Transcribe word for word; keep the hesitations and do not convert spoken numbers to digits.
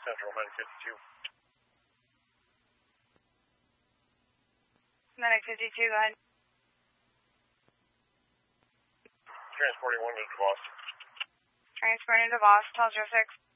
Central nine fifty-two. nine fifty-two, go ahead. Transporting one to Boston. Transporting to Boston, Hotel zero six.